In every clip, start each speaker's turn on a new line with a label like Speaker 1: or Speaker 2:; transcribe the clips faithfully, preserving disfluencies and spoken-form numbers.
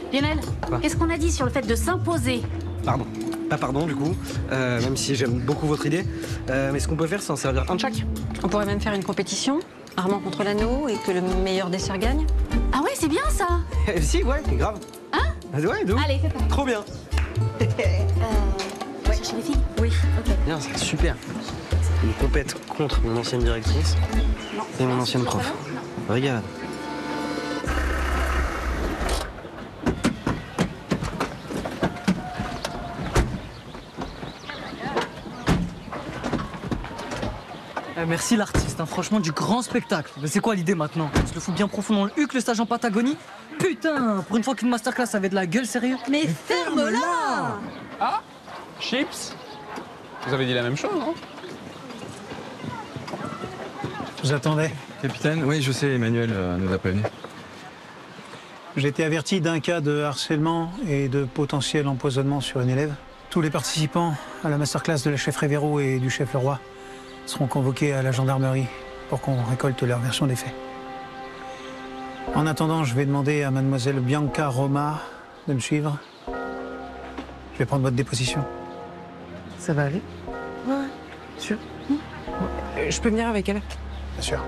Speaker 1: Lionel, qu'est-ce qu'on a dit sur le fait de s'imposer?
Speaker 2: Pardon. Pas pardon, du coup. Euh, même si j'aime beaucoup votre idée. Euh, mais ce qu'on peut faire, c'est en servir un de chaque.
Speaker 3: On pourrait même faire une compétition, Armand contre l'anneau, et que le meilleur dessert gagne.
Speaker 1: Ah ouais, c'est bien ça.
Speaker 2: Eh, si, ouais, grave.
Speaker 1: Hein?
Speaker 2: Ouais, d'où?
Speaker 1: Allez, fais pas.
Speaker 2: Trop bien.
Speaker 1: Euh... Ouais. Chercher les filles?
Speaker 3: Oui, ok.
Speaker 2: Bien, c'est super. Une compète contre mon ancienne directrice et mon ancienne prof. Regarde.
Speaker 4: Eh, merci l'artiste, hein, franchement du grand spectacle. Mais c'est quoi l'idée maintenant? On se le fout bien profond dans le huc, le stage en Patagonie? Putain, pour une fois qu'une masterclass avait de la gueule, sérieux?
Speaker 3: Mais ferme-la!
Speaker 5: Ah, Chips? Vous avez dit la même chose, non?
Speaker 6: Je vous attendais.
Speaker 7: Capitaine, oui, je sais, Emmanuel euh, nous a prévenu.
Speaker 6: J'ai été averti d'un cas de harcèlement et de potentiel empoisonnement sur une élève. Tous les participants à la masterclass de la chef Révéro et du chef Leroy seront convoqués à la gendarmerie pour qu'on récolte leur version des faits. En attendant, je vais demander à mademoiselle Bianca Roma de me suivre. Je vais prendre votre déposition.
Speaker 8: Ça va aller?
Speaker 3: Ouais,
Speaker 8: Sûr? Mmh. Ouais. Je peux venir avec elle?
Speaker 6: Bien sûr.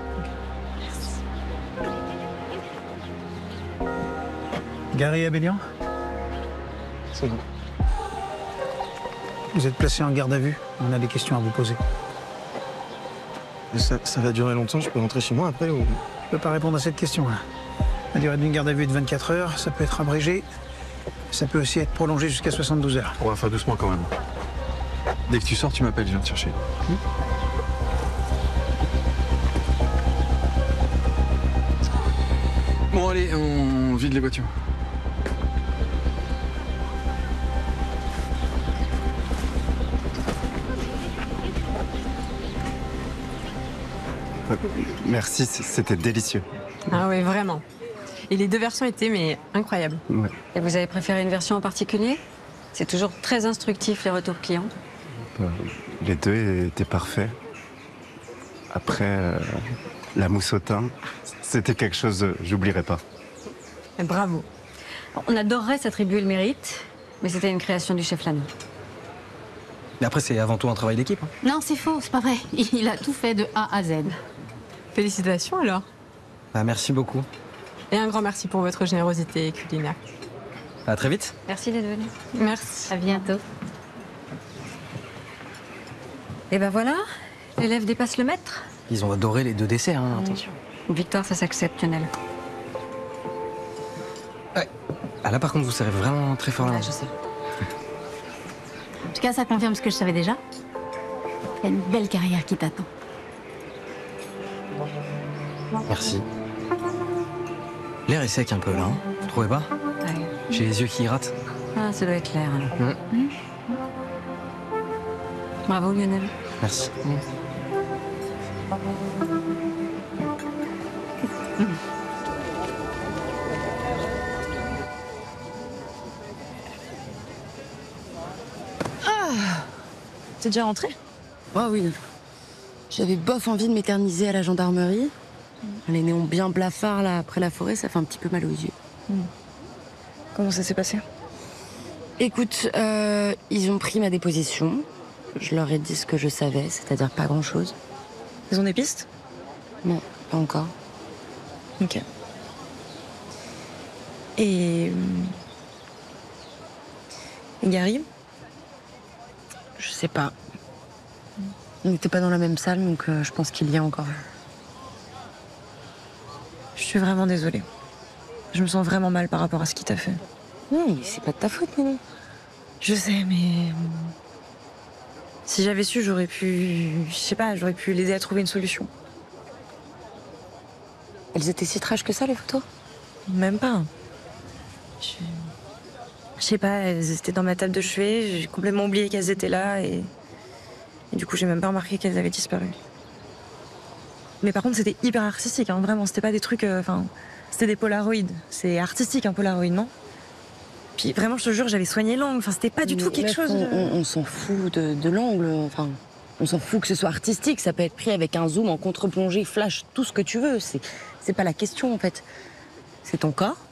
Speaker 6: Gary Abellian?
Speaker 7: C'est bon.
Speaker 6: Vous êtes placé en garde à vue. On a des questions à vous poser.
Speaker 7: Ça, ça va durer longtemps, je peux rentrer chez moi après ou...
Speaker 6: Je peux pas répondre à cette question-là. La durée d'une garde à vue est de vingt-quatre heures, ça peut être abrégé. Ça peut aussi être prolongé jusqu'à soixante-douze heures.
Speaker 7: On va faire doucement quand même. Dès que tu sors, tu m'appelles, je viens te chercher.
Speaker 6: Mmh.
Speaker 7: Bon, allez, on vide les voitures.
Speaker 9: Merci, c'était délicieux.
Speaker 8: Ah oui, vraiment. Et les deux versions étaient mais incroyables.
Speaker 9: Ouais.
Speaker 3: Et vous avez préféré une version en particulier? C'est toujours très instructif, les retours clients.
Speaker 9: Euh, les deux étaient parfaits. Après, euh, la mousse au thym, c'était quelque chose, euh, j'oublierai pas.
Speaker 8: Et bravo.
Speaker 3: On adorerait s'attribuer le mérite, mais c'était une création du chef Lano.
Speaker 2: Mais après, c'est avant tout un travail d'équipe. Hein.
Speaker 1: Non, c'est faux, c'est pas vrai. Il a tout fait de A à Z.
Speaker 8: Félicitations alors.
Speaker 2: Bah, merci beaucoup.
Speaker 8: Et un grand merci pour votre générosité culinaire.
Speaker 2: À très vite.
Speaker 3: Merci d'être venu.
Speaker 8: Merci.
Speaker 1: À bientôt.
Speaker 3: Et ben voilà, l'élève dépasse le maître.
Speaker 2: Ils ont adoré les deux desserts, hein, attention.
Speaker 3: Une victoire, ça s'accepte, Lionel.
Speaker 2: Ouais. Ah là, par contre, vous serrez vraiment très fort la main.
Speaker 3: Ouais, je sais.
Speaker 1: En tout cas, ça confirme ce que je savais déjà. Il y a une belle carrière qui t'attend.
Speaker 2: Merci. L'air est sec un peu, là, hein. Vous trouvez pas?
Speaker 3: Ouais.
Speaker 2: J'ai les yeux qui grattent.
Speaker 3: Ah, ça doit être l'air, alors.
Speaker 2: Mmh.
Speaker 3: Mmh. Bravo, Lionel.
Speaker 2: Merci.
Speaker 3: Mmh.
Speaker 8: T'es déjà rentrée?
Speaker 10: Oh oui. J'avais bof envie de m'éterniser à la gendarmerie. Les néons bien blafards, là, après la forêt, ça fait un petit peu mal aux yeux.
Speaker 8: Mmh. Comment ça s'est passé?
Speaker 10: Écoute, euh, ils ont pris ma déposition. Je leur ai dit ce que je savais, c'est-à-dire pas grand-chose.
Speaker 8: Ils ont des pistes?
Speaker 10: Non, pas encore.
Speaker 8: Ok. Et... Et Gary?
Speaker 10: Je sais pas. On n'était pas dans la même salle, donc euh, je pense qu'il y a encore.
Speaker 8: Je suis vraiment désolée. Je me sens vraiment mal par rapport à ce qu'il t'a fait.
Speaker 10: Non, mais c'est pas de ta faute, non.
Speaker 8: Je sais, mais... Si j'avais su, j'aurais pu... Je sais pas, j'aurais pu l'aider à trouver une solution.
Speaker 10: Elles étaient si trash que ça, les photos?
Speaker 8: Même pas. Je... Je sais pas, elles étaient dans ma table de chevet, j'ai complètement oublié qu'elles étaient là et... et du coup j'ai même pas remarqué qu'elles avaient disparu. Mais par contre c'était hyper artistique, hein, vraiment, c'était pas des trucs... Enfin, euh, c'était des polaroids. C'est artistique un polaroid, non? Puis vraiment, je te jure, j'avais soigné l'angle, enfin c'était pas du tout quelque
Speaker 10: Mec,
Speaker 8: chose...
Speaker 10: On, on, on s'en fout de, de l'angle, enfin... On s'en fout que ce soit artistique, ça peut être pris avec un zoom en contre-plongée, flash, tout ce que tu veux. C'est, c'est pas la question en fait. C'est ton corps.